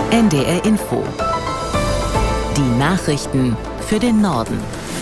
NDR Info. Die Nachrichten für den Norden.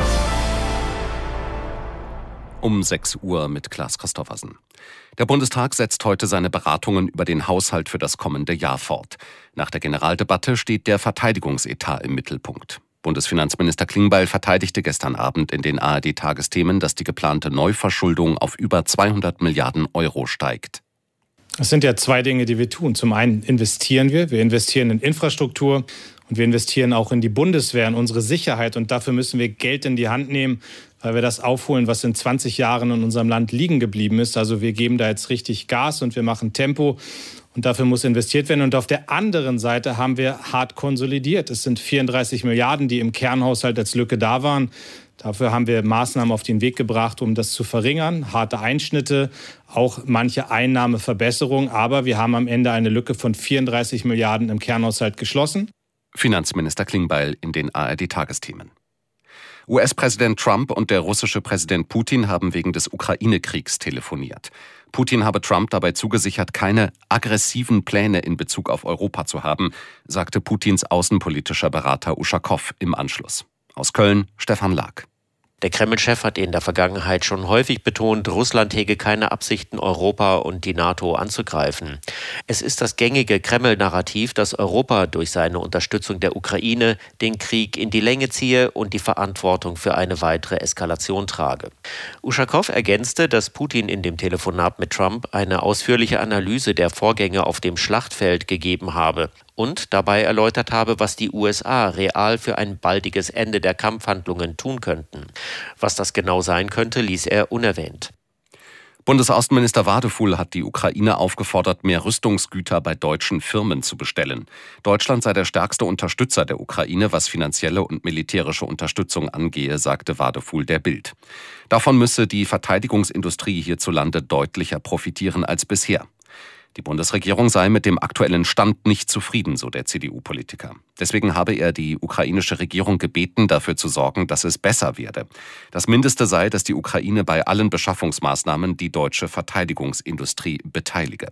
Um 6 Uhr mit Klaas Christoffersen. Der Bundestag setzt heute seine Beratungen über den Haushalt für das kommende Jahr fort. Nach der Generaldebatte steht der Verteidigungsetat im Mittelpunkt. Bundesfinanzminister Klingbeil verteidigte gestern Abend in den ARD-Tagesthemen, dass die geplante Neuverschuldung auf über 200 Milliarden Euro steigt. Es sind ja zwei Dinge, die wir tun. Zum einen investieren wir investieren in Infrastruktur und wir investieren auch in die Bundeswehr, in unsere Sicherheit. Und dafür müssen wir Geld in die Hand nehmen, weil wir das aufholen, was in 20 Jahren in unserem Land liegen geblieben ist. Also wir geben da jetzt richtig Gas und wir machen Tempo. Und dafür muss investiert werden. Und auf der anderen Seite haben wir hart konsolidiert. Es sind 34 Milliarden, die im Kernhaushalt als Lücke da waren. Dafür haben wir Maßnahmen auf den Weg gebracht, um das zu verringern. Harte Einschnitte, auch manche Einnahmeverbesserungen. Aber wir haben am Ende eine Lücke von 34 Milliarden im Kernhaushalt geschlossen. Finanzminister Klingbeil in den ARD-Tagesthemen. US-Präsident Trump und der russische Präsident Putin haben wegen des Ukraine-Kriegs telefoniert. Putin habe Trump dabei zugesichert, keine aggressiven Pläne in Bezug auf Europa zu haben, sagte Putins außenpolitischer Berater Uschakow im Anschluss. Aus Köln, Stefan Lag. Der Kreml-Chef hat in der Vergangenheit schon häufig betont, Russland hege keine Absichten, Europa und die NATO anzugreifen. Es ist das gängige Kreml-Narrativ, dass Europa durch seine Unterstützung der Ukraine den Krieg in die Länge ziehe und die Verantwortung für eine weitere Eskalation trage. Uschakow ergänzte, dass Putin in dem Telefonat mit Trump eine ausführliche Analyse der Vorgänge auf dem Schlachtfeld gegeben habe und dabei erläutert habe, was die USA real für ein baldiges Ende der Kampfhandlungen tun könnten. Was das genau sein könnte, ließ er unerwähnt. Bundesaußenminister Wadefuhl hat die Ukraine aufgefordert, mehr Rüstungsgüter bei deutschen Firmen zu bestellen. Deutschland sei der stärkste Unterstützer der Ukraine, was finanzielle und militärische Unterstützung angehe, sagte Wadefuhl der Bild. Davon müsse die Verteidigungsindustrie hierzulande deutlicher profitieren als bisher. Die Bundesregierung sei mit dem aktuellen Stand nicht zufrieden, so der CDU-Politiker. Deswegen habe er die ukrainische Regierung gebeten, dafür zu sorgen, dass es besser werde. Das Mindeste sei, dass die Ukraine bei allen Beschaffungsmaßnahmen die deutsche Verteidigungsindustrie beteilige.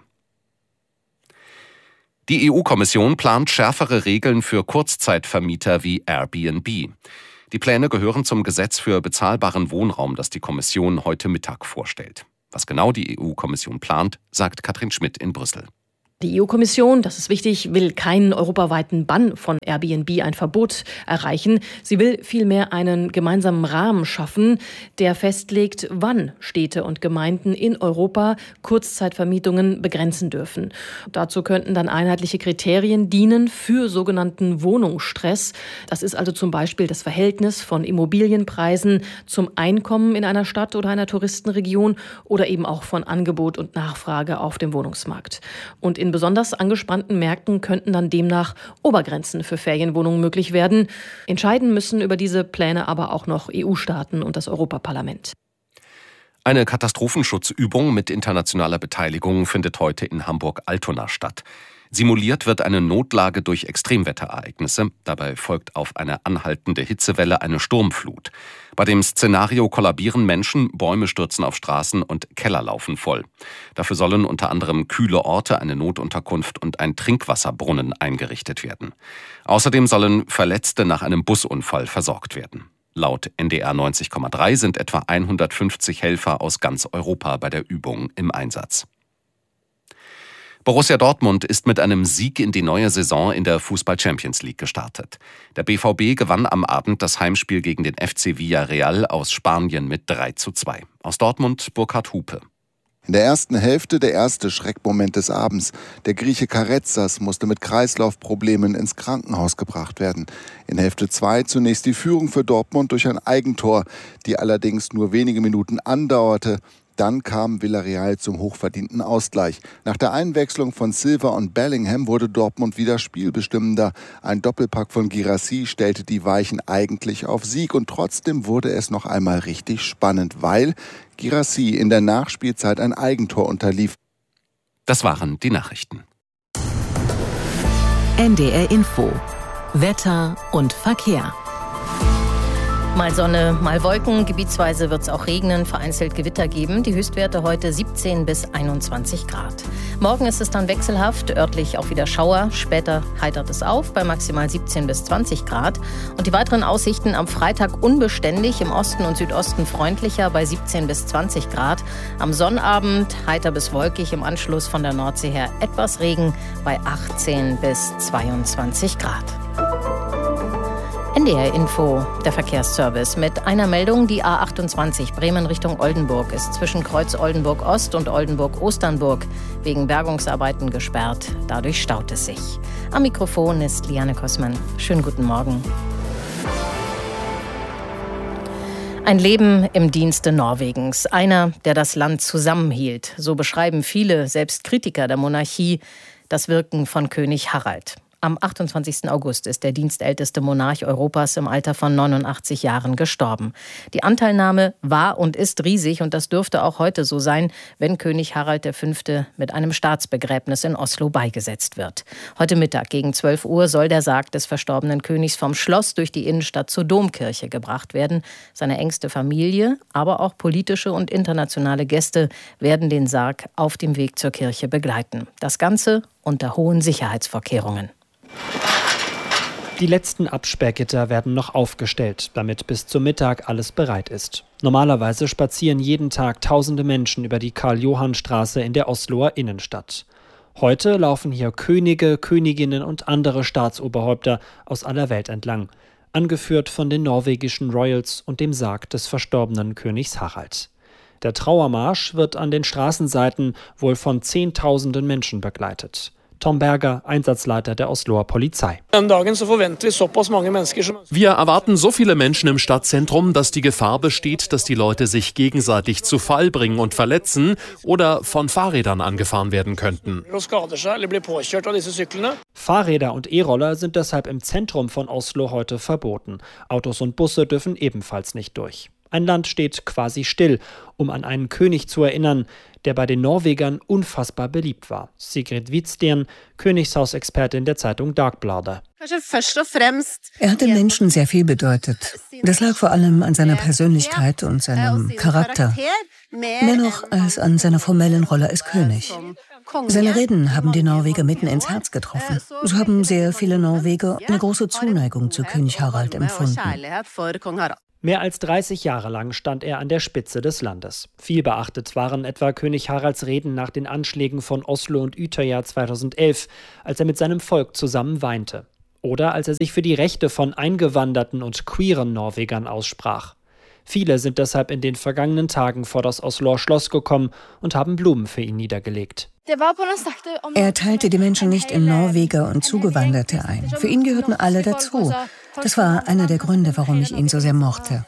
Die EU-Kommission plant schärfere Regeln für Kurzzeitvermieter wie Airbnb. Die Pläne gehören zum Gesetz für bezahlbaren Wohnraum, das die Kommission heute Mittag vorstellt. Was genau die EU-Kommission plant, sagt Katrin Schmidt in Brüssel. Die EU-Kommission, das ist wichtig, will keinen europaweiten Bann von Airbnb, ein Verbot erreichen. Sie will vielmehr einen gemeinsamen Rahmen schaffen, der festlegt, wann Städte und Gemeinden in Europa Kurzzeitvermietungen begrenzen dürfen. Dazu könnten dann einheitliche Kriterien dienen für sogenannten Wohnungsstress. Das ist also zum Beispiel das Verhältnis von Immobilienpreisen zum Einkommen in einer Stadt oder einer Touristenregion oder eben auch von Angebot und Nachfrage auf dem Wohnungsmarkt. Und in besonders angespannten Märkten könnten dann demnach Obergrenzen für Ferienwohnungen möglich werden. Entscheiden müssen über diese Pläne aber auch noch EU-Staaten und das Europaparlament. Eine Katastrophenschutzübung mit internationaler Beteiligung findet heute in Hamburg-Altona statt. Simuliert wird eine Notlage durch Extremwetterereignisse. Dabei folgt auf eine anhaltende Hitzewelle eine Sturmflut. Bei dem Szenario kollabieren Menschen, Bäume stürzen auf Straßen und Keller laufen voll. Dafür sollen unter anderem kühle Orte, eine Notunterkunft und ein Trinkwasserbrunnen eingerichtet werden. Außerdem sollen Verletzte nach einem Busunfall versorgt werden. Laut NDR 90,3 sind etwa 150 Helfer aus ganz Europa bei der Übung im Einsatz. Borussia Dortmund ist mit einem Sieg in die neue Saison in der Fußball-Champions League gestartet. Der BVB gewann am Abend das Heimspiel gegen den FC Villarreal aus Spanien mit 3:2. Aus Dortmund Burkhard Hupe. In der ersten Hälfte der erste Schreckmoment des Abends. Der Grieche Karetzas musste mit Kreislaufproblemen ins Krankenhaus gebracht werden. In Hälfte 2 zunächst die Führung für Dortmund durch ein Eigentor, die allerdings nur wenige Minuten andauerte. Dann kam Villarreal zum hochverdienten Ausgleich. Nach der Einwechslung von Silva und Bellingham wurde Dortmund wieder spielbestimmender. Ein Doppelpack von Guirassy stellte die Weichen eigentlich auf Sieg. Und trotzdem wurde es noch einmal richtig spannend, weil Guirassy in der Nachspielzeit ein Eigentor unterlief. Das waren die Nachrichten. NDR Info. Wetter und Verkehr. Mal Sonne, mal Wolken. Gebietsweise wird es auch regnen, vereinzelt Gewitter geben. Die Höchstwerte heute 17 bis 21 Grad. Morgen ist es dann wechselhaft, örtlich auch wieder Schauer. Später heitert es auf bei maximal 17 bis 20 Grad. Und die weiteren Aussichten am Freitag unbeständig, im Osten und Südosten freundlicher bei 17 bis 20 Grad. Am Sonnabend heiter bis wolkig, im Anschluss von der Nordsee her etwas Regen bei 18 bis 22 Grad. NDR Info, der Verkehrsservice mit einer Meldung. Die A28 Bremen Richtung Oldenburg ist zwischen Kreuz Oldenburg Ost und Oldenburg Osternburg wegen Bergungsarbeiten gesperrt. Dadurch staut es sich. Am Mikrofon ist Liane Kossmann. Schönen guten Morgen. Ein Leben im Dienste Norwegens. Einer, der das Land zusammenhielt. So beschreiben viele, selbst Kritiker der Monarchie, das Wirken von König Harald. Am 28. August ist der dienstälteste Monarch Europas im Alter von 89 Jahren gestorben. Die Anteilnahme war und ist riesig und das dürfte auch heute so sein, wenn König Harald V. mit einem Staatsbegräbnis in Oslo beigesetzt wird. Heute Mittag gegen 12 Uhr soll der Sarg des verstorbenen Königs vom Schloss durch die Innenstadt zur Domkirche gebracht werden. Seine engste Familie, aber auch politische und internationale Gäste werden den Sarg auf dem Weg zur Kirche begleiten. Das Ganze unter hohen Sicherheitsvorkehrungen. Die letzten Absperrgitter werden noch aufgestellt, damit bis zum Mittag alles bereit ist. Normalerweise spazieren jeden Tag tausende Menschen über die Karl-Johann-Straße in der Osloer Innenstadt. Heute laufen hier Könige, Königinnen und andere Staatsoberhäupter aus aller Welt entlang, angeführt von den norwegischen Royals und dem Sarg des verstorbenen Königs Harald. Der Trauermarsch wird an den Straßenseiten wohl von Zehntausenden Menschen begleitet. Tom Berger, Einsatzleiter der Osloer Polizei. Wir erwarten so viele Menschen im Stadtzentrum, dass die Gefahr besteht, dass die Leute sich gegenseitig zu Fall bringen und verletzen oder von Fahrrädern angefahren werden könnten. Fahrräder und E-Roller sind deshalb im Zentrum von Oslo heute verboten. Autos und Busse dürfen ebenfalls nicht durch. Ein Land steht quasi still, um an einen König zu erinnern, der bei den Norwegern unfassbar beliebt war. Sigrid Widsten, Königshausexpertin der Zeitung Dagbladet. Er hat den Menschen sehr viel bedeutet. Das lag vor allem an seiner Persönlichkeit und seinem Charakter. Mehr noch als an seiner formellen Rolle als König. Seine Reden haben die Norweger mitten ins Herz getroffen. So haben sehr viele Norweger eine große Zuneigung zu König Harald empfunden. Mehr als 30 Jahre lang stand er an der Spitze des Landes. Viel beachtet waren etwa König Haralds Reden nach den Anschlägen von Oslo und Utøya 2011, als er mit seinem Volk zusammen weinte. Oder als er sich für die Rechte von eingewanderten und queeren Norwegern aussprach. Viele sind deshalb in den vergangenen Tagen vor das Osloer Schloss gekommen und haben Blumen für ihn niedergelegt. Er teilte die Menschen nicht in Norweger und Zugewanderte ein. Für ihn gehörten alle dazu. Das war einer der Gründe, warum ich ihn so sehr mochte.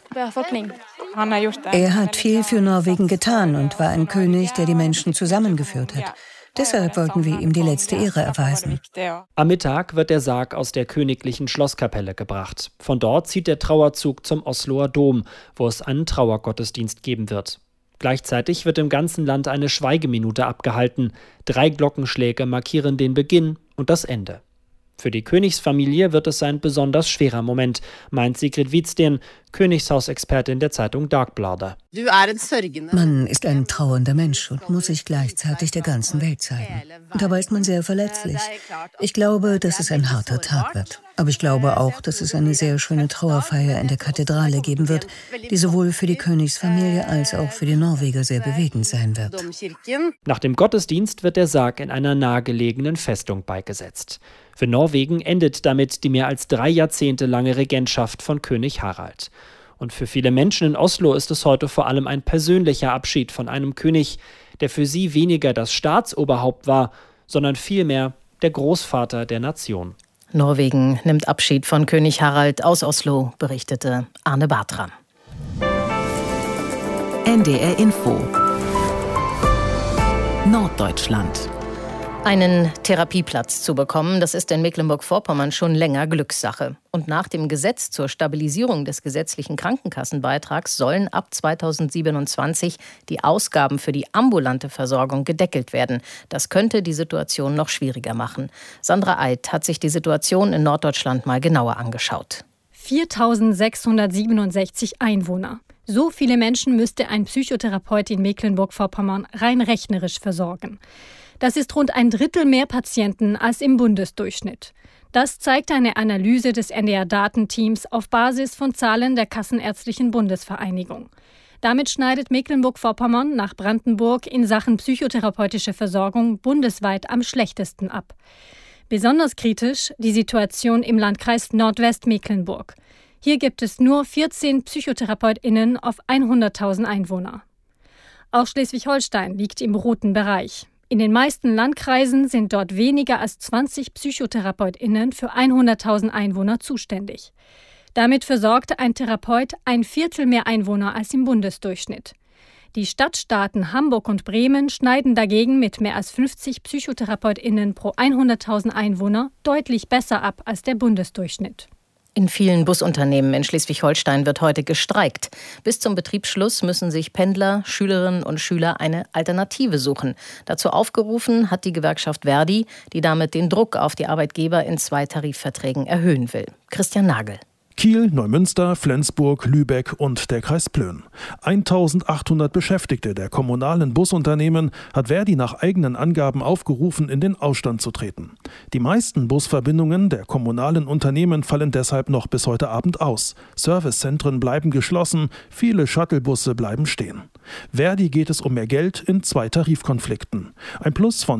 Er hat viel für Norwegen getan und war ein König, der die Menschen zusammengeführt hat. Deshalb wollten wir ihm die letzte Ehre erweisen. Am Mittag wird der Sarg aus der königlichen Schlosskapelle gebracht. Von dort zieht der Trauerzug zum Osloer Dom, wo es einen Trauergottesdienst geben wird. Gleichzeitig wird im ganzen Land eine Schweigeminute abgehalten. 3 Glockenschläge markieren den Beginn und das Ende. Für die Königsfamilie wird es ein besonders schwerer Moment, meint Sigrid Widsten, Königshausexpertin der Zeitung Dagbladet. Man ist ein trauernder Mensch und muss sich gleichzeitig der ganzen Welt zeigen. Dabei ist man sehr verletzlich. Ich glaube, dass es ein harter Tag wird. Aber ich glaube auch, dass es eine sehr schöne Trauerfeier in der Kathedrale geben wird, die sowohl für die Königsfamilie als auch für die Norweger sehr bewegend sein wird. Nach dem Gottesdienst wird der Sarg in einer nahegelegenen Festung beigesetzt. Für Norwegen endet damit die mehr als 3 Jahrzehnte lange Regentschaft von König Harald. Und für viele Menschen in Oslo ist es heute vor allem ein persönlicher Abschied von einem König, der für sie weniger das Staatsoberhaupt war, sondern vielmehr der Großvater der Nation. Norwegen nimmt Abschied von König Harald. Aus Oslo berichtete Arne Bartram. NDR Info Norddeutschland. Einen Therapieplatz zu bekommen, das ist in Mecklenburg-Vorpommern schon länger Glückssache. Und nach dem Gesetz zur Stabilisierung des gesetzlichen Krankenkassenbeitrags sollen ab 2027 die Ausgaben für die ambulante Versorgung gedeckelt werden. Das könnte die Situation noch schwieriger machen. Sandra Eid hat sich die Situation in Norddeutschland mal genauer angeschaut. 4.667 Einwohner. So viele Menschen müsste ein Psychotherapeut in Mecklenburg-Vorpommern rein rechnerisch versorgen. Das ist rund 1/3 mehr Patienten als im Bundesdurchschnitt. Das zeigt eine Analyse des NDR-Datenteams auf Basis von Zahlen der Kassenärztlichen Bundesvereinigung. Damit schneidet Mecklenburg-Vorpommern nach Brandenburg in Sachen psychotherapeutische Versorgung bundesweit am schlechtesten ab. Besonders kritisch die Situation im Landkreis Nordwestmecklenburg. Hier gibt es nur 14 PsychotherapeutInnen auf 100.000 Einwohner. Auch Schleswig-Holstein liegt im roten Bereich. In den meisten Landkreisen sind dort weniger als 20 PsychotherapeutInnen für 100.000 Einwohner zuständig. Damit versorgte ein Therapeut 1/4 mehr Einwohner als im Bundesdurchschnitt. Die Stadtstaaten Hamburg und Bremen schneiden dagegen mit mehr als 50 PsychotherapeutInnen pro 100.000 Einwohner deutlich besser ab als der Bundesdurchschnitt. In vielen Busunternehmen in Schleswig-Holstein wird heute gestreikt. Bis zum Betriebsschluss müssen sich Pendler, Schülerinnen und Schüler eine Alternative suchen. Dazu aufgerufen hat die Gewerkschaft Verdi, die damit den Druck auf die Arbeitgeber in 2 Tarifverträgen erhöhen will. Christian Nagel. Kiel, Neumünster, Flensburg, Lübeck und der Kreis Plön. 1.800 Beschäftigte der kommunalen Busunternehmen hat Verdi nach eigenen Angaben aufgerufen, in den Ausstand zu treten. Die meisten Busverbindungen der kommunalen Unternehmen fallen deshalb noch bis heute Abend aus. Servicezentren bleiben geschlossen, viele Shuttlebusse bleiben stehen. Verdi geht es um mehr Geld in 2 Tarifkonflikten. Ein Plus von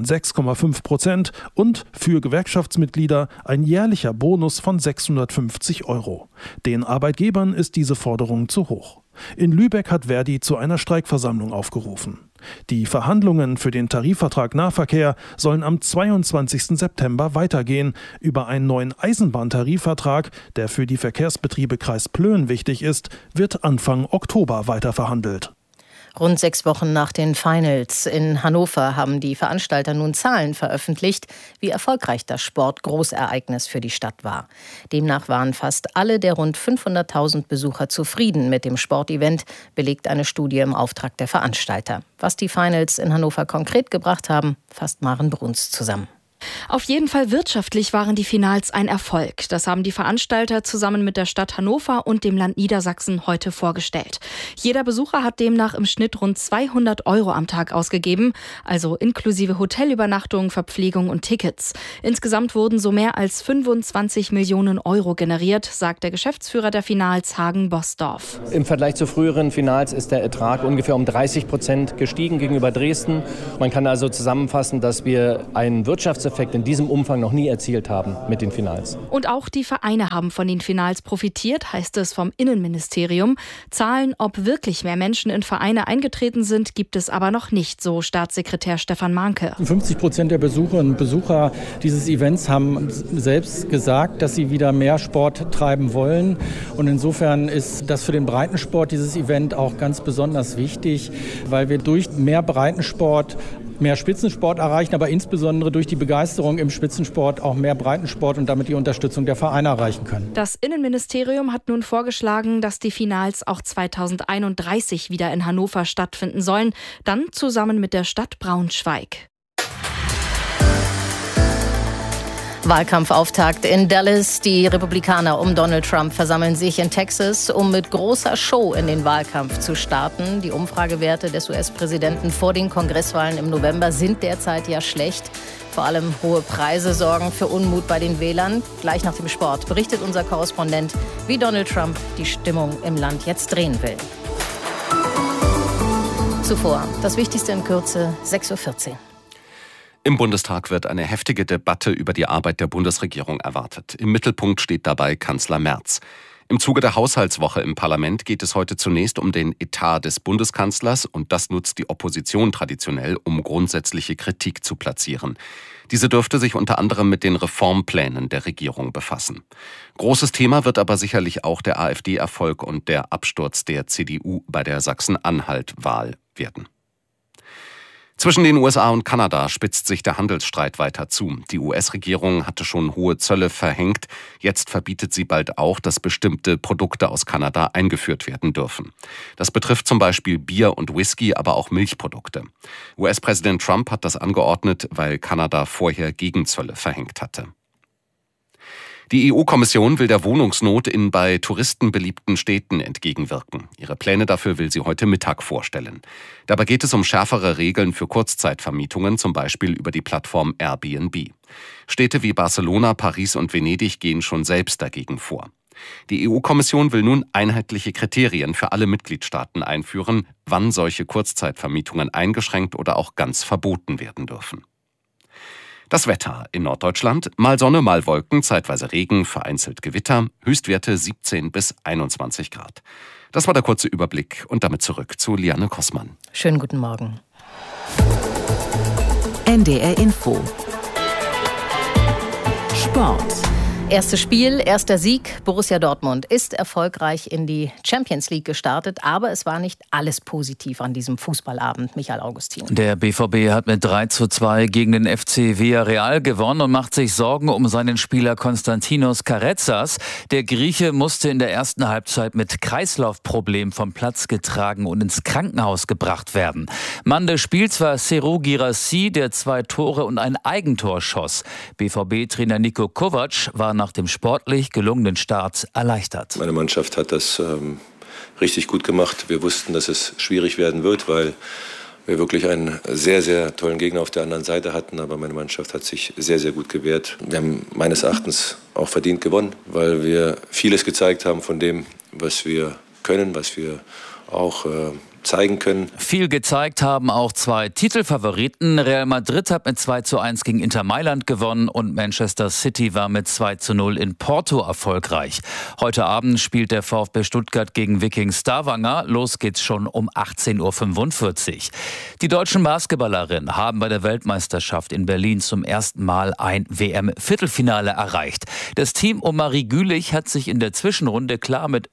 6,5% und für Gewerkschaftsmitglieder ein jährlicher Bonus von 650 €. Den Arbeitgebern ist diese Forderung zu hoch. In Lübeck hat Verdi zu einer Streikversammlung aufgerufen. Die Verhandlungen für den Tarifvertrag Nahverkehr sollen am 22. September weitergehen. Über einen neuen Eisenbahntarifvertrag, der für die Verkehrsbetriebe Kreis Plön wichtig ist, wird Anfang Oktober weiter verhandelt. Rund 6 Wochen nach den Finals in Hannover haben die Veranstalter nun Zahlen veröffentlicht, wie erfolgreich das Sportgroßereignis für die Stadt war. Demnach waren fast alle der rund 500.000 Besucher zufrieden mit dem Sportevent, belegt eine Studie im Auftrag der Veranstalter. Was die Finals in Hannover konkret gebracht haben, fasst Maren Bruns zusammen. Auf jeden Fall wirtschaftlich waren die Finals ein Erfolg. Das haben die Veranstalter zusammen mit der Stadt Hannover und dem Land Niedersachsen heute vorgestellt. Jeder Besucher hat demnach im Schnitt rund 200 € am Tag ausgegeben, also inklusive Hotelübernachtung, Verpflegung und Tickets. Insgesamt wurden so mehr als 25 Millionen € generiert, sagt der Geschäftsführer der Finals, Hagen Bosdorf. Im Vergleich zu früheren Finals ist der Ertrag ungefähr um 30% gestiegen gegenüber Dresden. Man kann also zusammenfassen, dass wir einen Wirtschaftseffekt in diesem Umfang noch nie erzielt haben mit den Finals. Und auch die Vereine haben von den Finals profitiert, heißt es vom Innenministerium. Zahlen, ob wirklich mehr Menschen in Vereine eingetreten sind, gibt es aber noch nicht, so Staatssekretär Stefan Mahnke. 50% der Besucherinnen und Besucher dieses Events haben selbst gesagt, dass sie wieder mehr Sport treiben wollen. Und insofern ist das für den Breitensport, dieses Event, auch ganz besonders wichtig, weil wir durch mehr Breitensport mehr Spitzensport erreichen, aber insbesondere durch die Begeisterung im Spitzensport auch mehr Breitensport und damit die Unterstützung der Vereine erreichen können. Das Innenministerium hat nun vorgeschlagen, dass die Finals auch 2031 wieder in Hannover stattfinden sollen, dann zusammen mit der Stadt Braunschweig. Wahlkampfauftakt in Dallas. Die Republikaner um Donald Trump versammeln sich in Texas, um mit großer Show in den Wahlkampf zu starten. Die Umfragewerte des US-Präsidenten vor den Kongresswahlen im November sind derzeit ja schlecht. Vor allem hohe Preise sorgen für Unmut bei den Wählern. Gleich nach dem Sport berichtet unser Korrespondent, wie Donald Trump die Stimmung im Land jetzt drehen will. Zuvor das Wichtigste in Kürze, 6:14 Uhr. Im Bundestag wird eine heftige Debatte über die Arbeit der Bundesregierung erwartet. Im Mittelpunkt steht dabei Kanzler Merz. Im Zuge der Haushaltswoche im Parlament geht es heute zunächst um den Etat des Bundeskanzlers und das nutzt die Opposition traditionell, um grundsätzliche Kritik zu platzieren. Diese dürfte sich unter anderem mit den Reformplänen der Regierung befassen. Großes Thema wird aber sicherlich auch der AfD-Erfolg und der Absturz der CDU bei der Sachsen-Anhalt-Wahl werden. Zwischen den USA und Kanada spitzt sich der Handelsstreit weiter zu. Die US-Regierung hatte schon hohe Zölle verhängt. Jetzt verbietet sie bald auch, dass bestimmte Produkte aus Kanada eingeführt werden dürfen. Das betrifft zum Beispiel Bier und Whisky, aber auch Milchprodukte. US-Präsident Trump hat das angeordnet, weil Kanada vorher Gegenzölle verhängt hatte. Die EU-Kommission will der Wohnungsnot in bei Touristen beliebten Städten entgegenwirken. Ihre Pläne dafür will sie heute Mittag vorstellen. Dabei geht es um schärfere Regeln für Kurzzeitvermietungen, zum Beispiel über die Plattform Airbnb. Städte wie Barcelona, Paris und Venedig gehen schon selbst dagegen vor. Die EU-Kommission will nun einheitliche Kriterien für alle Mitgliedstaaten einführen, wann solche Kurzzeitvermietungen eingeschränkt oder auch ganz verboten werden dürfen. Das Wetter in Norddeutschland: mal Sonne, mal Wolken, zeitweise Regen, vereinzelt Gewitter, Höchstwerte 17 bis 21 Grad. Das war der kurze Überblick und damit zurück zu Liane Kossmann. Schönen guten Morgen. NDR Info. Sport. Erstes Spiel, erster Sieg. Borussia Dortmund ist erfolgreich in die Champions League gestartet, aber es war nicht alles positiv an diesem Fußballabend. Michael Augustin. Der BVB hat mit 3:2 gegen den FC Villarreal gewonnen und macht sich Sorgen um seinen Spieler Konstantinos Karetzas. Der Grieche musste in der ersten Halbzeit mit Kreislaufproblemen vom Platz getragen und ins Krankenhaus gebracht werden. Mann des Spiels war Serhou Guirassy, der 2 Tore und ein Eigentor schoss. BVB-Trainer Niko Kovac war nach dem sportlich gelungenen Start erleichtert. Meine Mannschaft hat das richtig gut gemacht. Wir wussten, dass es schwierig werden wird, weil wir wirklich einen sehr, sehr tollen Gegner auf der anderen Seite hatten. Aber meine Mannschaft hat sich sehr, sehr gut gewehrt. Wir haben meines Erachtens auch verdient gewonnen, weil wir vieles gezeigt haben von dem, was wir können, was wir auch zeigen können. Viel gezeigt haben auch 2 Titelfavoriten. Real Madrid hat mit 2:1 gegen Inter Mailand gewonnen und Manchester City war mit 2:0 in Porto erfolgreich. Heute Abend spielt der VfB Stuttgart gegen Viking Stavanger. Los geht's schon um 18:45 Uhr. Die deutschen Basketballerinnen haben bei der Weltmeisterschaft in Berlin zum ersten Mal ein WM-Viertelfinale erreicht. Das Team um Marie Gülich hat sich in der Zwischenrunde klar mit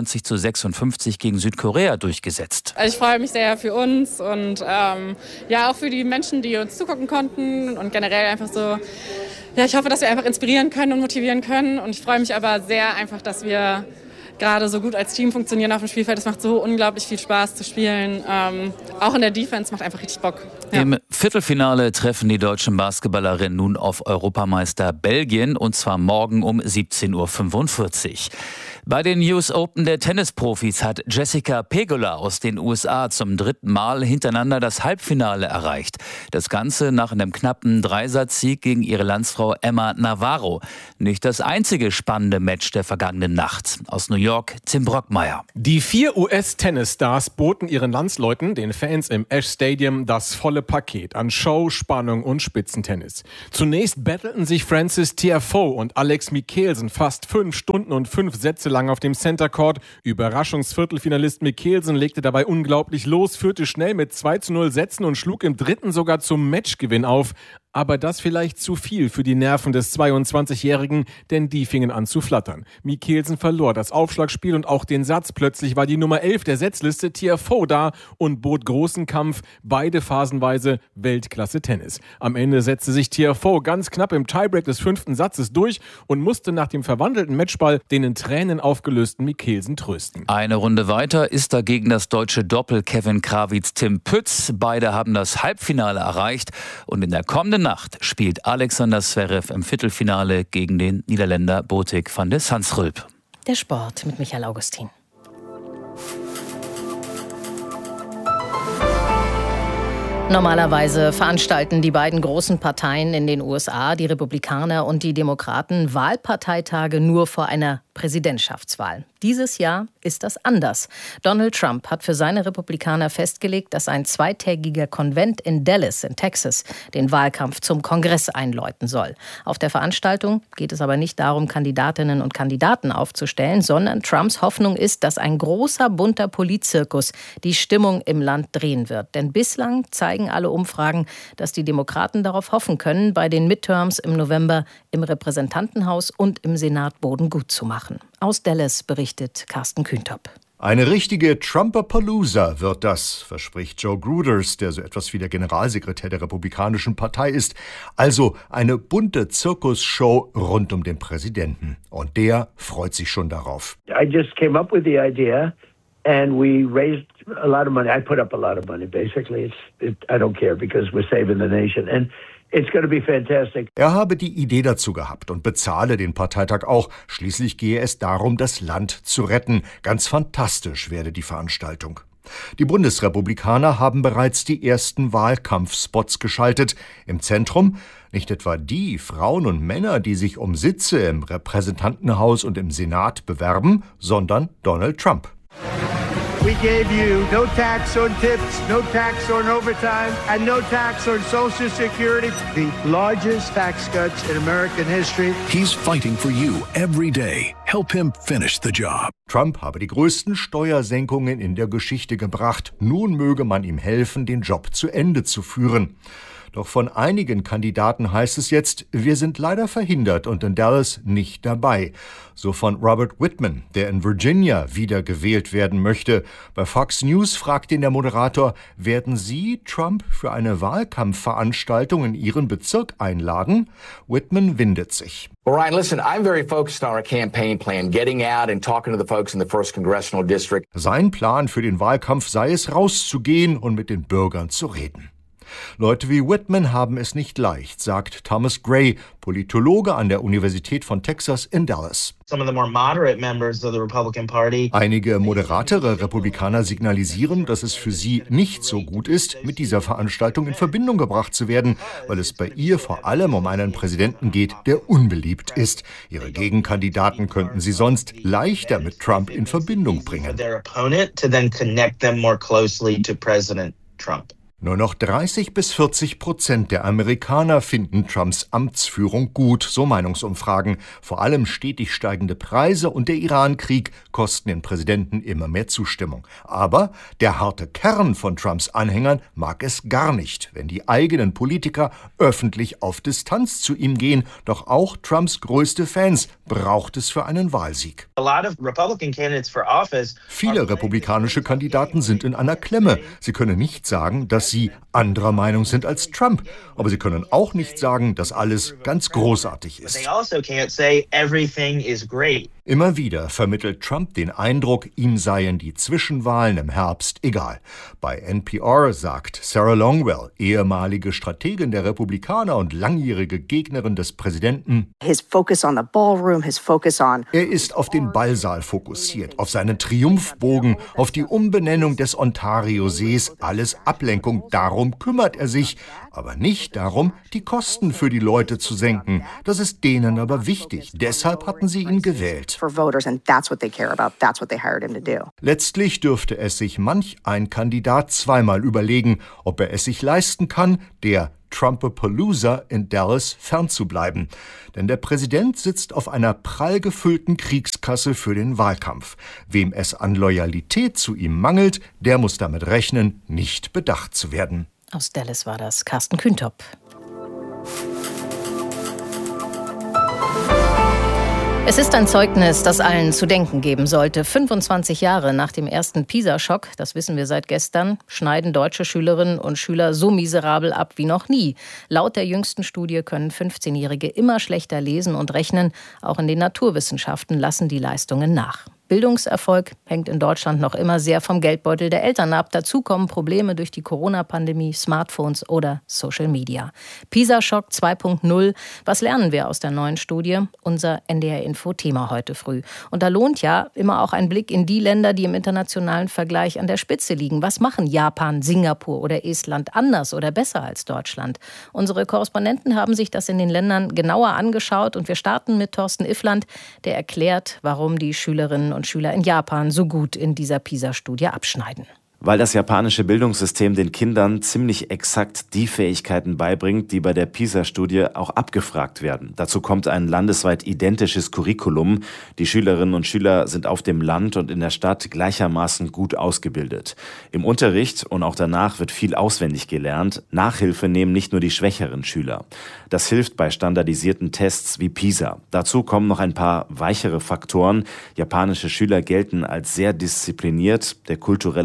94:56 gegen Südkorea durchgesetzt. Ich freue mich sehr für uns und auch für die Menschen, die uns zugucken konnten und generell einfach so. Ja, ich hoffe, dass wir einfach inspirieren können und motivieren können und ich freue mich aber sehr einfach, dass wir gerade so gut als Team funktionieren auf dem Spielfeld. Es macht so unglaublich viel Spaß zu spielen. Auch in der Defense macht einfach richtig Bock. Ja. Im Viertelfinale treffen die deutschen Basketballerinnen nun auf Europameister Belgien und zwar morgen um 17:45 Uhr. Bei den US Open der Tennisprofis hat Jessica Pegula aus den USA zum 3. Mal hintereinander das Halbfinale erreicht. Das Ganze nach einem knappen Dreisatzsieg gegen ihre Landsfrau Emma Navarro. Nicht das einzige spannende Match der vergangenen Nacht. Aus New York, Tim Brockmeier. Die 4 US-Tennisstars boten ihren Landsleuten, den Fans im Ash Stadium, das volle Paket an Show, Spannung und Spitzentennis. Zunächst battleten sich Frances Tiafoe und Alex Michelsen fast 5 Stunden und 5 Sätze lang auf dem Center Court. Überraschungsviertelfinalist Michelsen legte dabei unglaublich los, führte schnell mit 2:0 Sätzen und schlug im 3. sogar zum Matchgewinn auf. Aber das vielleicht zu viel für die Nerven des 22-Jährigen, denn die fingen an zu flattern. Michelsen verlor das Aufschlagspiel und auch den Satz. Plötzlich war die Nummer 11 der Setzliste Tiafoe da und bot großen Kampf, beide phasenweise Weltklasse-Tennis. Am Ende setzte sich Tiafoe ganz knapp im Tiebreak des 5. Satzes durch und musste nach dem verwandelten Matchball den in Tränen aufgelösten Michelsen trösten. Eine Runde weiter ist dagegen das deutsche Doppel Kevin Krawitz-Tim Pütz. Beide haben das Halbfinale erreicht und in der kommenden Nacht spielt Alexander Zverev im Viertelfinale gegen den Niederländer Botik van de Zandschulp. Der Sport mit Michael Augustin. Normalerweise veranstalten die beiden großen Parteien in den USA, die Republikaner und die Demokraten, Wahlparteitage nur vor einer Präsidentschaftswahl. Dieses Jahr ist das anders. Donald Trump hat für seine Republikaner festgelegt, dass ein 2-tägiger Konvent in Dallas in Texas den Wahlkampf zum Kongress einläuten soll. Auf der Veranstaltung geht es aber nicht darum, Kandidatinnen und Kandidaten aufzustellen, sondern Trumps Hoffnung ist, dass ein großer, bunter Politzirkus die Stimmung im Land drehen wird. Denn bislang zeigen alle Umfragen, dass die Demokraten darauf hoffen können, bei den Midterms im November im Repräsentantenhaus und im Senat Boden gut zu machen. Aus Dallas berichtet Carsten Kühntop. Eine richtige Trumpapalooza wird das, verspricht Joe Gruders, der so etwas wie der Generalsekretär der Republikanischen Partei ist. Also eine bunte Zirkusshow rund um den Präsidenten. Und der freut sich schon darauf. I just came up with the idea and we raised a lot of money. I put up a lot of money, basically. I don't care because we're saving the nation. And It's going to be fantastic. Er habe die Idee dazu gehabt und bezahle den Parteitag auch. Schließlich gehe es darum, das Land zu retten. Ganz fantastisch werde die Veranstaltung. Die Bundesrepublikaner haben bereits die ersten Wahlkampfspots geschaltet. Im Zentrum nicht etwa die Frauen und Männer, die sich um Sitze im Repräsentantenhaus und im Senat bewerben, sondern Donald Trump. We gave you no tax on tips, no tax on overtime, and no tax on Social Security. The largest tax cuts in American history. He's fighting for you every day. Help him finish the job. Trump habe die größten Steuersenkungen in der Geschichte gebracht. Nun möge man ihm helfen, den Job zu Ende zu führen. Doch von einigen Kandidaten heißt es jetzt, wir sind leider verhindert und in Dallas nicht dabei. So von Robert Whitman, der in Virginia wiedergewählt werden möchte. Bei Fox News fragt ihn der Moderator, werden Sie Trump für eine Wahlkampfveranstaltung in Ihren Bezirk einladen? Whitman windet sich. Well, Ryan, listen, I'm very focused on our campaign plan, getting out and talking to the folks in the 1st Congressional District. Sein Plan für den Wahlkampf sei es, rauszugehen und mit den Bürgern zu reden. Leute wie Whitman haben es nicht leicht, sagt Thomas Gray, Politologe an der Universität von Texas in Dallas. Einige moderatere Republikaner signalisieren, dass es für sie nicht so gut ist, mit dieser Veranstaltung in Verbindung gebracht zu werden, weil es bei ihr vor allem um einen Präsidenten geht, der unbeliebt ist. Ihre Gegenkandidaten könnten sie sonst leichter mit Trump in Verbindung bringen. Nur noch 30-40% der Amerikaner finden Trumps Amtsführung gut, so Meinungsumfragen. Vor allem stetig steigende Preise und der Iran-Krieg kosten den Präsidenten immer mehr Zustimmung. Aber der harte Kern von Trumps Anhängern mag es gar nicht, wenn die eigenen Politiker öffentlich auf Distanz zu ihm gehen. Doch auch Trumps größte Fans braucht es für einen Wahlsieg. Viele republikanische Kandidaten sind in einer Klemme. Sie können nicht sagen, dass sie anderer Meinung sind als Trump. Aber sie können auch nicht sagen, dass alles ganz großartig ist. Immer wieder vermittelt Trump den Eindruck, ihm seien die Zwischenwahlen im Herbst egal. Bei NPR sagt Sarah Longwell, ehemalige Strategin der Republikaner und langjährige Gegnerin des Präsidenten, er ist auf den Ballsaal fokussiert, auf seinen Triumphbogen, auf die Umbenennung des Ontario-Sees, alles Ablenkung. Darum kümmert er sich, aber nicht darum, die Kosten für die Leute zu senken. Das ist denen aber wichtig. Deshalb hatten sie ihn gewählt. Letztlich dürfte es sich manch ein Kandidat zweimal überlegen, ob er es sich leisten kann, der Trumpapalooza in Dallas fernzubleiben. Denn der Präsident sitzt auf einer prall gefüllten Kriegskasse für den Wahlkampf. Wem es an Loyalität zu ihm mangelt, der muss damit rechnen, nicht bedacht zu werden. Aus Dallas war das Carsten Kühntop. Es ist ein Zeugnis, das allen zu denken geben sollte. 25 Jahre nach dem ersten PISA-Schock, das wissen wir seit gestern, schneiden deutsche Schülerinnen und Schüler so miserabel ab wie noch nie. Laut der jüngsten Studie können 15-Jährige immer schlechter lesen und rechnen. Auch in den Naturwissenschaften lassen die Leistungen nach. Bildungserfolg hängt in Deutschland noch immer sehr vom Geldbeutel der Eltern ab. Dazu kommen Probleme durch die Corona-Pandemie, Smartphones oder Social Media. PISA-Schock 2.0. Was lernen wir aus der neuen Studie? Unser NDR-Info-Thema heute früh. Und da lohnt ja immer auch ein Blick in die Länder, die im internationalen Vergleich an der Spitze liegen. Was machen Japan, Singapur oder Estland anders oder besser als Deutschland? Unsere Korrespondenten haben sich das in den Ländern genauer angeschaut und wir starten mit Thorsten Iffland, der erklärt, warum die Schülerinnen und Schüler in Japan so gut in dieser PISA-Studie abschneiden. Weil das japanische Bildungssystem den Kindern ziemlich exakt die Fähigkeiten beibringt, die bei der PISA-Studie auch abgefragt werden. Dazu kommt ein landesweit identisches Curriculum. Die Schülerinnen und Schüler sind auf dem Land und in der Stadt gleichermaßen gut ausgebildet. Im Unterricht und auch danach wird viel auswendig gelernt. Nachhilfe nehmen nicht nur die schwächeren Schüler. Das hilft bei standardisierten Tests wie PISA. Dazu kommen noch ein paar weichere Faktoren. Japanische Schüler gelten als sehr diszipliniert. Der kulturelle Stellenwert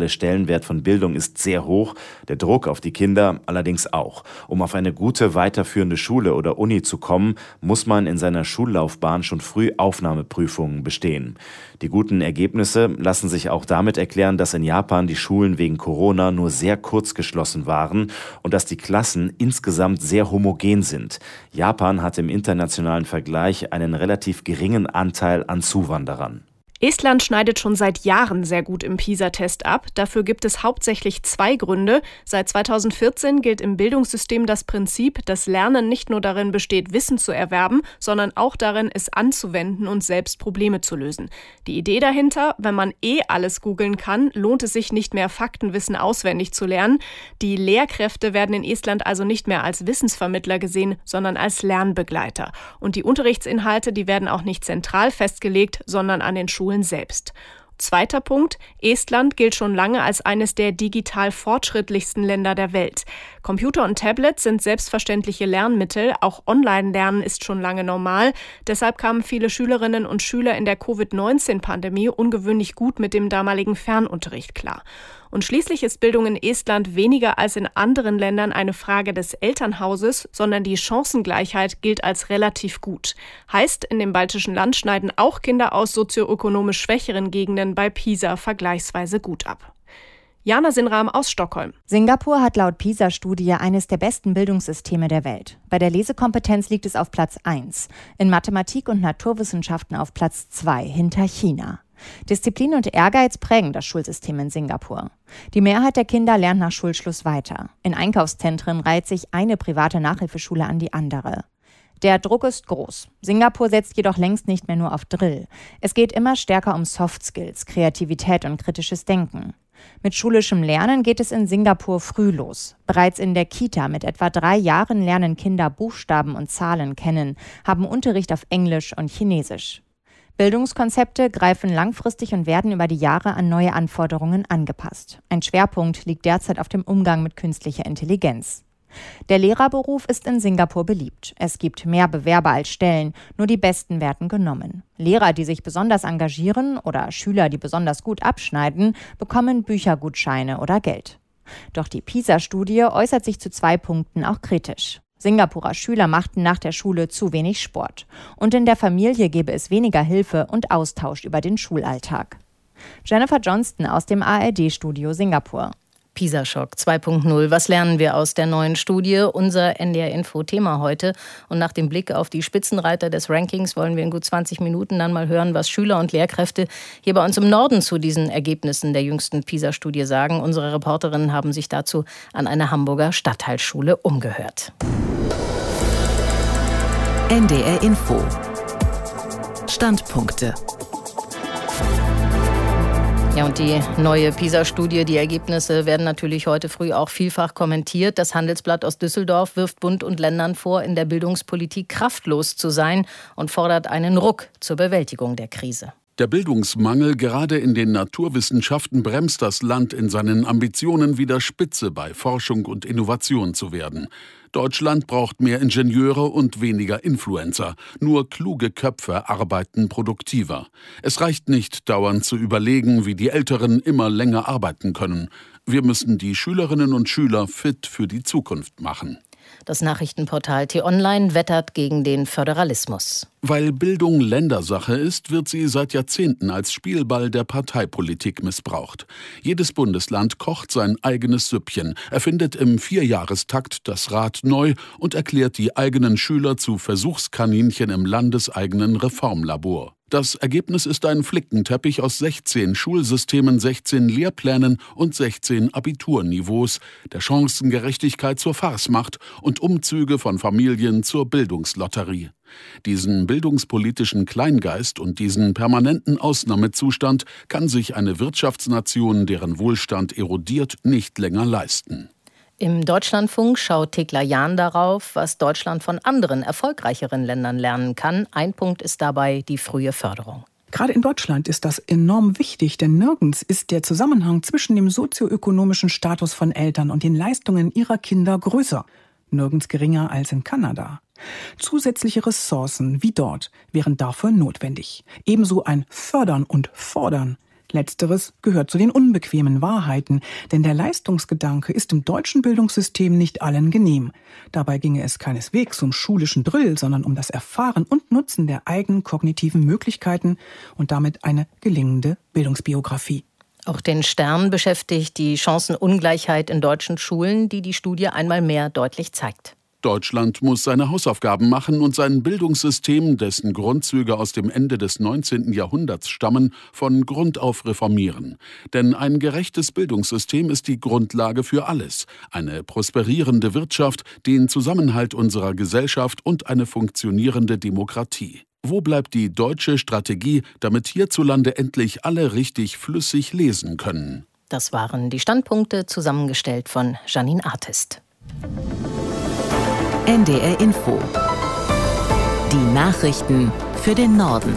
Stellenwert von Bildung ist sehr hoch, der Druck auf die Kinder allerdings auch. Um auf eine gute weiterführende Schule oder Uni zu kommen, muss man in seiner Schullaufbahn schon früh Aufnahmeprüfungen bestehen. Die guten Ergebnisse lassen sich auch damit erklären, dass in Japan die Schulen wegen Corona nur sehr kurz geschlossen waren und dass die Klassen insgesamt sehr homogen sind. Japan hat im internationalen Vergleich einen relativ geringen Anteil an Zuwanderern. Estland schneidet schon seit Jahren sehr gut im PISA-Test ab. Dafür gibt es hauptsächlich 2 Gründe. Seit 2014 gilt im Bildungssystem das Prinzip, dass Lernen nicht nur darin besteht, Wissen zu erwerben, sondern auch darin, es anzuwenden und selbst Probleme zu lösen. Die Idee dahinter, wenn man alles googeln kann, lohnt es sich nicht mehr, Faktenwissen auswendig zu lernen. Die Lehrkräfte werden in Estland also nicht mehr als Wissensvermittler gesehen, sondern als Lernbegleiter. Und die Unterrichtsinhalte, die werden auch nicht zentral festgelegt, sondern an den Schulen selbst. Zweiter Punkt: Estland gilt schon lange als eines der digital fortschrittlichsten Länder der Welt. Computer und Tablets sind selbstverständliche Lernmittel, auch Online-Lernen ist schon lange normal. Deshalb kamen viele Schülerinnen und Schüler in der Covid-19-Pandemie ungewöhnlich gut mit dem damaligen Fernunterricht klar. Und schließlich ist Bildung in Estland weniger als in anderen Ländern eine Frage des Elternhauses, sondern die Chancengleichheit gilt als relativ gut. Heißt, in dem baltischen Land schneiden auch Kinder aus sozioökonomisch schwächeren Gegenden bei PISA vergleichsweise gut ab. Jana Sinram aus Stockholm. Singapur hat laut PISA-Studie eines der besten Bildungssysteme der Welt. Bei der Lesekompetenz liegt es auf Platz 1, in Mathematik und Naturwissenschaften auf Platz 2 hinter China. Disziplin und Ehrgeiz prägen das Schulsystem in Singapur. Die Mehrheit der Kinder lernt nach Schulschluss weiter. In Einkaufszentren reiht sich eine private Nachhilfeschule an die andere. Der Druck ist groß. Singapur setzt jedoch längst nicht mehr nur auf Drill. Es geht immer stärker um Soft Skills, Kreativität und kritisches Denken. Mit schulischem Lernen geht es in Singapur früh los. Bereits in der Kita mit etwa 3 Jahren lernen Kinder Buchstaben und Zahlen kennen, haben Unterricht auf Englisch und Chinesisch. Bildungskonzepte greifen langfristig und werden über die Jahre an neue Anforderungen angepasst. Ein Schwerpunkt liegt derzeit auf dem Umgang mit künstlicher Intelligenz. Der Lehrerberuf ist in Singapur beliebt. Es gibt mehr Bewerber als Stellen, nur die Besten werden genommen. Lehrer, die sich besonders engagieren oder Schüler, die besonders gut abschneiden, bekommen Büchergutscheine oder Geld. Doch die PISA-Studie äußert sich zu 2 Punkten auch kritisch. Singapurer Schüler machten nach der Schule zu wenig Sport. Und in der Familie gäbe es weniger Hilfe und Austausch über den Schulalltag. Jennifer Johnston aus dem ARD-Studio Singapur. PISA-Schock 2.0. Was lernen wir aus der neuen Studie? Unser NDR-Info-Thema heute. Und nach dem Blick auf die Spitzenreiter des Rankings wollen wir in gut 20 Minuten dann mal hören, was Schüler und Lehrkräfte hier bei uns im Norden zu diesen Ergebnissen der jüngsten PISA-Studie sagen. Unsere Reporterinnen haben sich dazu an einer Hamburger Stadtteilschule umgehört. NDR-Info. Standpunkte. Ja, und die neue PISA-Studie, die Ergebnisse werden natürlich heute früh auch vielfach kommentiert. Das Handelsblatt aus Düsseldorf wirft Bund und Ländern vor, in der Bildungspolitik kraftlos zu sein und fordert einen Ruck zur Bewältigung der Krise. Der Bildungsmangel gerade in den Naturwissenschaften bremst das Land in seinen Ambitionen, wieder Spitze bei Forschung und Innovation zu werden. Deutschland braucht mehr Ingenieure und weniger Influencer. Nur kluge Köpfe arbeiten produktiver. Es reicht nicht, dauernd zu überlegen, wie die Älteren immer länger arbeiten können. Wir müssen die Schülerinnen und Schüler fit für die Zukunft machen. Das Nachrichtenportal T-Online wettert gegen den Föderalismus. Weil Bildung Ländersache ist, wird sie seit Jahrzehnten als Spielball der Parteipolitik missbraucht. Jedes Bundesland kocht sein eigenes Süppchen, erfindet im 4-Jahrestakt das Rad neu und erklärt die eigenen Schüler zu Versuchskaninchen im landeseigenen Reformlabor. Das Ergebnis ist ein Flickenteppich aus 16 Schulsystemen, 16 Lehrplänen und 16 Abiturniveaus, der Chancengerechtigkeit zur Farce macht und Umzüge von Familien zur Bildungslotterie. Diesen bildungspolitischen Kleingeist und diesen permanenten Ausnahmezustand kann sich eine Wirtschaftsnation, deren Wohlstand erodiert, nicht länger leisten. Im Deutschlandfunk schaut Thekla Jahn darauf, was Deutschland von anderen, erfolgreicheren Ländern lernen kann. Ein Punkt ist dabei die frühe Förderung. Gerade in Deutschland ist das enorm wichtig, denn nirgends ist der Zusammenhang zwischen dem sozioökonomischen Status von Eltern und den Leistungen ihrer Kinder größer. Nirgends geringer als in Kanada. Zusätzliche Ressourcen wie dort wären dafür notwendig. Ebenso ein Fördern und Fordern. Letzteres gehört zu den unbequemen Wahrheiten, denn der Leistungsgedanke ist im deutschen Bildungssystem nicht allen genehm. Dabei ginge es keineswegs um schulischen Drill, sondern um das Erfahren und Nutzen der eigenen kognitiven Möglichkeiten und damit eine gelingende Bildungsbiografie. Auch den Stern beschäftigt die Chancenungleichheit in deutschen Schulen, die die Studie einmal mehr deutlich zeigt. Deutschland muss seine Hausaufgaben machen und sein Bildungssystem, dessen Grundzüge aus dem Ende des 19. Jahrhunderts stammen, von Grund auf reformieren. Denn ein gerechtes Bildungssystem ist die Grundlage für alles. Eine prosperierende Wirtschaft, den Zusammenhalt unserer Gesellschaft und eine funktionierende Demokratie. Wo bleibt die deutsche Strategie, damit hierzulande endlich alle richtig flüssig lesen können? Das waren die Standpunkte, zusammengestellt von Janine Artist. NDR Info. Die Nachrichten für den Norden.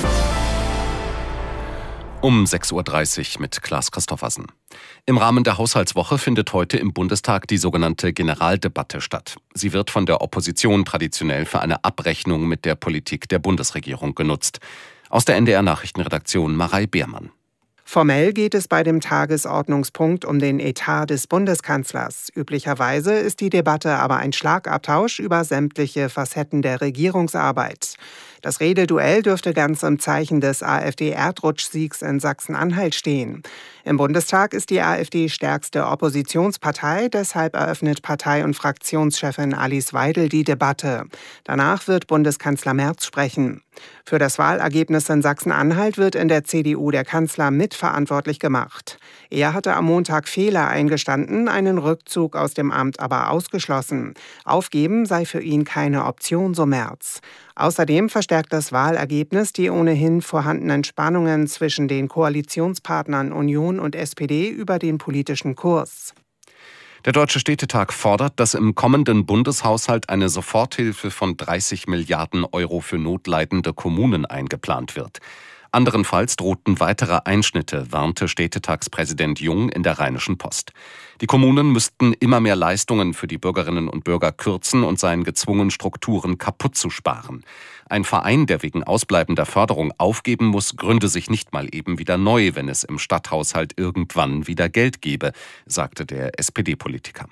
Um 6.30 Uhr mit Klaas Christoffersen. Im Rahmen der Haushaltswoche findet heute im Bundestag die sogenannte Generaldebatte statt. Sie wird von der Opposition traditionell für eine Abrechnung mit der Politik der Bundesregierung genutzt. Aus der NDR-Nachrichtenredaktion Marei Beermann. Formell geht es bei dem Tagesordnungspunkt um den Etat des Bundeskanzlers. Üblicherweise ist die Debatte aber ein Schlagabtausch über sämtliche Facetten der Regierungsarbeit. Das Rededuell dürfte ganz im Zeichen des AfD-Erdrutschsiegs in Sachsen-Anhalt stehen. Im Bundestag ist die AfD stärkste Oppositionspartei, deshalb eröffnet Partei- und Fraktionschefin Alice Weidel die Debatte. Danach wird Bundeskanzler Merz sprechen. Für das Wahlergebnis in Sachsen-Anhalt wird in der CDU der Kanzler mitverantwortlich gemacht. Er hatte am Montag Fehler eingestanden, einen Rückzug aus dem Amt aber ausgeschlossen. Aufgeben sei für ihn keine Option, so Merz. Außerdem verstärkt das Wahlergebnis die ohnehin vorhandenen Spannungen zwischen den Koalitionspartnern Union und SPD über den politischen Kurs. Der Deutsche Städtetag fordert, dass im kommenden Bundeshaushalt eine Soforthilfe von 30 Milliarden Euro für notleidende Kommunen eingeplant wird. Anderenfalls drohten weitere Einschnitte, warnte Städtetagspräsident Jung in der Rheinischen Post. Die Kommunen müssten immer mehr Leistungen für die Bürgerinnen und Bürger kürzen und seien gezwungen, Strukturen kaputt zu sparen. Ein Verein, der wegen ausbleibender Förderung aufgeben muss, gründe sich nicht mal eben wieder neu, wenn es im Stadthaushalt irgendwann wieder Geld gebe, sagte der SPD-Politiker.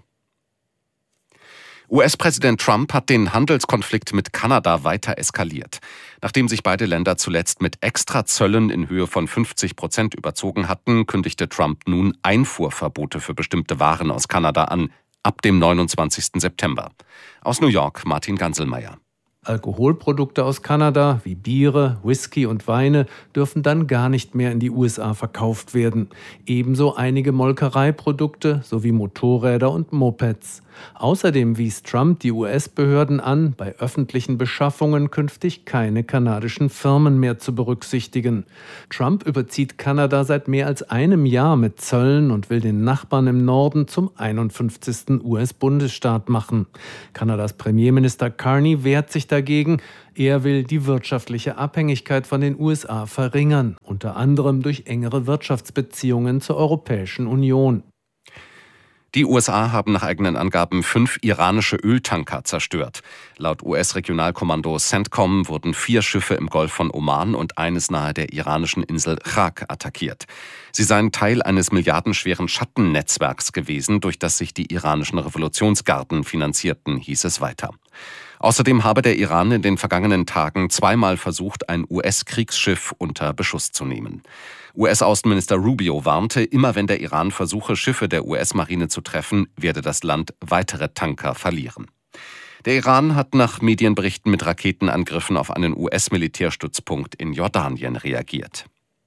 US-Präsident Trump hat den Handelskonflikt mit Kanada weiter eskaliert. Nachdem sich beide Länder zuletzt mit Extrazöllen in Höhe von 50% überzogen hatten, kündigte Trump nun Einfuhrverbote für bestimmte Waren aus Kanada an, ab dem 29. September. Aus New York Martin Ganselmeier. Alkoholprodukte aus Kanada wie Biere, Whisky und Weine dürfen dann gar nicht mehr in die USA verkauft werden. Ebenso einige Molkereiprodukte sowie Motorräder und Mopeds. Außerdem wies Trump die US-Behörden an, bei öffentlichen Beschaffungen künftig keine kanadischen Firmen mehr zu berücksichtigen. Trump überzieht Kanada seit mehr als einem Jahr mit Zöllen und will den Nachbarn im Norden zum 51. US-Bundesstaat machen. Kanadas Premierminister Carney wehrt sich dagegen. Er will die wirtschaftliche Abhängigkeit von den USA verringern, unter anderem durch engere Wirtschaftsbeziehungen zur Europäischen Union. Die USA haben nach eigenen Angaben 5 iranische Öltanker zerstört. Laut US-Regionalkommando CENTCOM wurden 4 Schiffe im Golf von Oman und eines nahe der iranischen Insel Chak attackiert. Sie seien Teil eines milliardenschweren Schattennetzwerks gewesen, durch das sich die iranischen Revolutionsgarden finanzierten, hieß es weiter. Außerdem habe der Iran in den vergangenen Tagen 2-mal versucht, ein US-Kriegsschiff unter Beschuss zu nehmen. US-Außenminister Rubio warnte, immer wenn der Iran versuche, Schiffe der US-Marine zu treffen, werde das Land weitere Tanker verlieren. Der Iran hat nach Medienberichten mit Raketenangriffen auf einen US-Militärstützpunkt in Jordanien reagiert.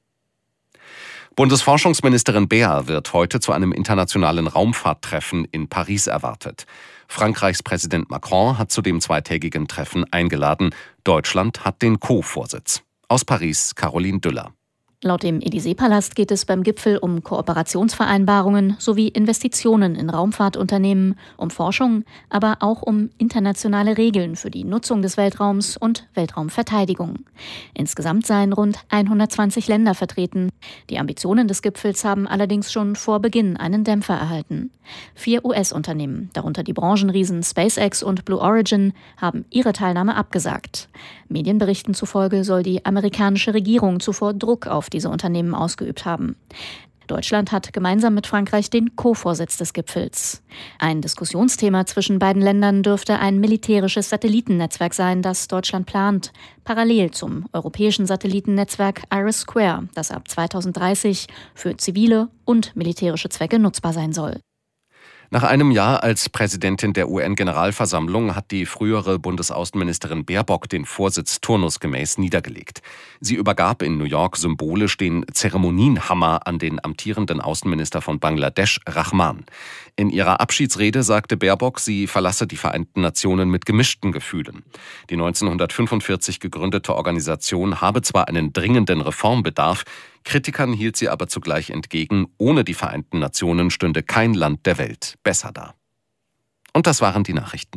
Bundesforschungsministerin Beer wird heute zu einem internationalen Raumfahrttreffen in Paris erwartet. Frankreichs Präsident Macron hat zu dem zweitägigen Treffen eingeladen. Deutschland hat den Co-Vorsitz. Aus Paris Caroline Düller. Laut dem Élysée-Palast geht es beim Gipfel um Kooperationsvereinbarungen sowie Investitionen in Raumfahrtunternehmen, um Forschung, aber auch um internationale Regeln für die Nutzung des Weltraums und Weltraumverteidigung. Insgesamt seien rund 120 Länder vertreten. Die Ambitionen des Gipfels haben allerdings schon vor Beginn einen Dämpfer erhalten. 4 US-Unternehmen, darunter die Branchenriesen SpaceX und Blue Origin, haben ihre Teilnahme abgesagt. Medienberichten zufolge soll die amerikanische Regierung zuvor Druck auf diese Unternehmen ausgeübt haben. Deutschland hat gemeinsam mit Frankreich den Co-Vorsitz des Gipfels. Ein Diskussionsthema zwischen beiden Ländern dürfte ein militärisches Satellitennetzwerk sein, das Deutschland plant, parallel zum europäischen Satellitennetzwerk IRIS², das ab 2030 für zivile und militärische Zwecke nutzbar sein soll. Nach einem Jahr als Präsidentin der UN-Generalversammlung hat die frühere Bundesaußenministerin Baerbock den Vorsitz turnusgemäß niedergelegt. Sie übergab in New York symbolisch den Zeremonienhammer an den amtierenden Außenminister von Bangladesch, Rahman. In ihrer Abschiedsrede sagte Baerbock, sie verlasse die Vereinten Nationen mit gemischten Gefühlen. Die 1945 gegründete Organisation habe zwar einen dringenden Reformbedarf, Kritikern hielt sie aber zugleich entgegen, ohne die Vereinten Nationen stünde kein Land der Welt besser da. Und das waren die Nachrichten.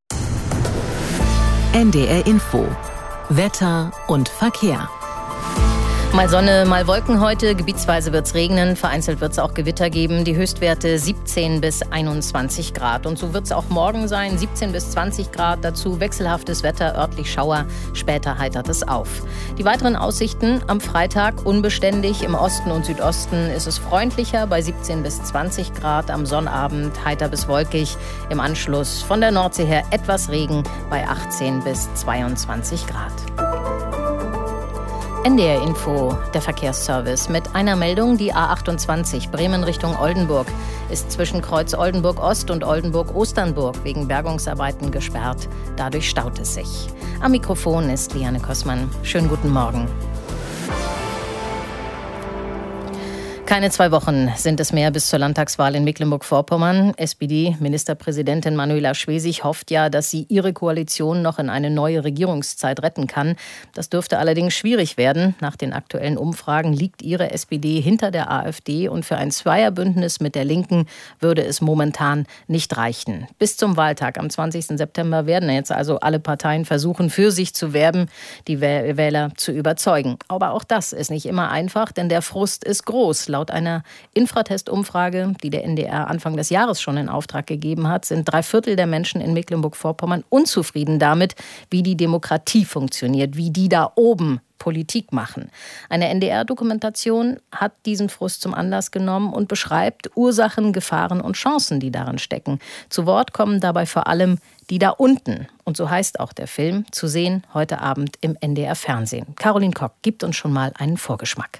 NDR Info. Wetter und Verkehr. Mal Sonne, mal Wolken heute. Gebietsweise wird es regnen. Vereinzelt wird es auch Gewitter geben. Die Höchstwerte 17 bis 21 Grad. Und so wird es auch morgen sein. 17 bis 20 Grad. Dazu wechselhaftes Wetter, örtlich Schauer. Später heitert es auf. Die weiteren Aussichten am Freitag unbeständig. Im Osten und Südosten ist es freundlicher bei 17 bis 20 Grad. Am Sonnabend heiter bis wolkig. Im Anschluss von der Nordsee her etwas Regen bei 18 bis 22 Grad. NDR Info, der Verkehrsservice mit einer Meldung. Die A28 Bremen Richtung Oldenburg ist zwischen Kreuz Oldenburg Ost und Oldenburg Osternburg wegen Bergungsarbeiten gesperrt. Dadurch staut es sich. Am Mikrofon ist Liane Kossmann. Schönen guten Morgen. Keine 2 Wochen sind es mehr bis zur Landtagswahl in Mecklenburg-Vorpommern. SPD-Ministerpräsidentin Manuela Schwesig hofft ja, dass sie ihre Koalition noch in eine neue Regierungszeit retten kann. Das dürfte allerdings schwierig werden. Nach den aktuellen Umfragen liegt ihre SPD hinter der AfD und für ein Zweierbündnis mit der Linken würde es momentan nicht reichen. Bis zum Wahltag am 20. September werden jetzt also alle Parteien versuchen, für sich zu werben, die Wähler zu überzeugen. Aber auch das ist nicht immer einfach, denn der Frust ist groß. Laut einer Infratest-Umfrage, die der NDR Anfang des Jahres schon in Auftrag gegeben hat, sind 3/4 der Menschen in Mecklenburg-Vorpommern unzufrieden damit, wie die Demokratie funktioniert, wie die da oben Politik machen. Eine NDR-Dokumentation hat diesen Frust zum Anlass genommen und beschreibt Ursachen, Gefahren und Chancen, die darin stecken. Zu Wort kommen dabei vor allem die da unten. Und so heißt auch der Film, zu sehen heute Abend im NDR-Fernsehen. Caroline Kock gibt uns schon mal einen Vorgeschmack.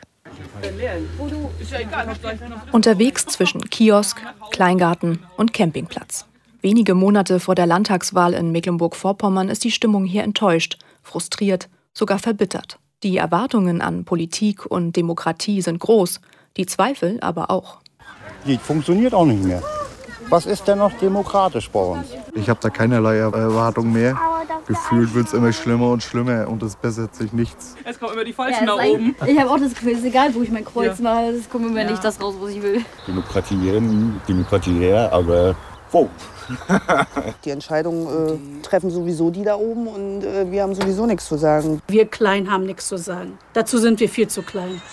Unterwegs zwischen Kiosk, Kleingarten und Campingplatz. Wenige Monate vor der Landtagswahl in Mecklenburg-Vorpommern ist die Stimmung hier enttäuscht, frustriert, sogar verbittert. Die Erwartungen an Politik und Demokratie sind groß, die Zweifel aber auch. Die funktioniert auch nicht mehr. Was ist denn noch demokratisch bei uns? Ich habe da keinerlei Erwartung mehr. Gefühlt wird es immer schlimmer und schlimmer und es bessert sich nichts. Es kommen immer die Falschen nach oben. Ich habe auch das Gefühl, es ist egal, wo ich mein Kreuz mache, es kommt immer nicht das raus, was ich will. Demokratie her, aber wo? Die Entscheidungen treffen sowieso die da oben und wir haben sowieso nichts zu sagen. Wir Kleinen haben nichts zu sagen. Dazu sind wir viel zu klein.